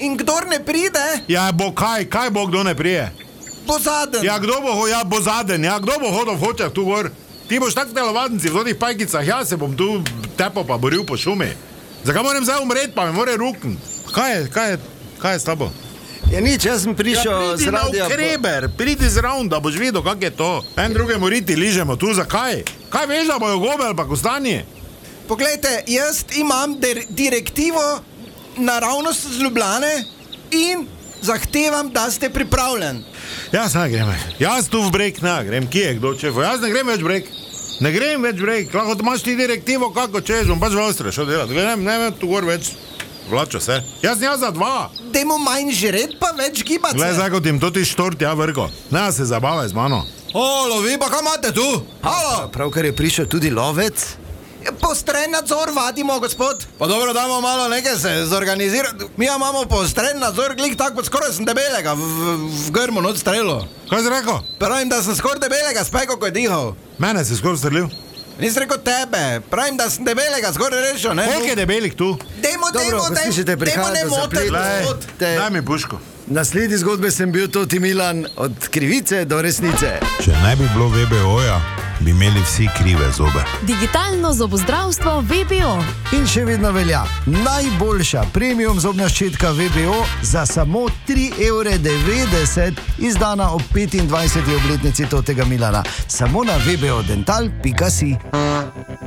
In kdor ne pride, Ja, kaj bo, kdo ne prije? bo zaden. Ja, kdo bo zaden, ja, kdo bo hodil v hočah tu gor? Ti boš tak telovadnici v totih pajkicah, ja se bom tu tepo pa boril po šumi. Zakaj moram zdaj umret, pa me more rukn? Kaj je s tabo? Ja nič, jaz sem prišel z radia. Pridi zraven, da boš videl, kak je to. En drugemu riti ližemo tu, zakaj? Kaj veš, da bojo gobe ali pa kostanji? Poglejte, jaz imam direktivo naravnost z Ljubljane in zahtevam, da ste pripravljen. Ja, saj grem. Jaz tu v breg ne grem, kje je kdo čefo? Jaz ne grem več breg. Ne grem več breg. Lahko imaš ti direktivo, kako češ, bom pač v Avstriji šel delati. Ne vem tu gor več. Vlačo se. Jaz za 2. Dajmo manj žret, pa več gibati. Glej, zdaj kot jim to ti štort, ja, vrko. Ne, se zabavaj z mano. Halo, vi pa kaj imate tu? Halo! Pravkar je prišel tudi lovec. Postren nadzor vadimo, gospod. Pa dobro, damo malo nekaj se zorganizirati. Mi imamo postren nadzor, glik tako, skoraj sem debelega v grmu not strelo. Kaj si rekel? Pravim, da sem skoraj debelega speko, ko je dihal. Mene si skoraj strelil. Nisem rekel tebe, pravim, da sem debelega skoraj rešil, ne? Koliko je debelih tu? Dajmo poslušajte, prihaja do zaplet. Daj mi puško. Na sledi zgodbe sem bil Toti Milan, od krivice do resnice. Če ne bi bilo VBO-ja, bi imeli vsi krive zobe. Digitalno zobozdravstvo VBO. In še vedno velja najboljša premium zobna ščetka VBO za samo 3,90 €, izdana ob 25. obletnici Totega Milana. Samo na vbodental.si.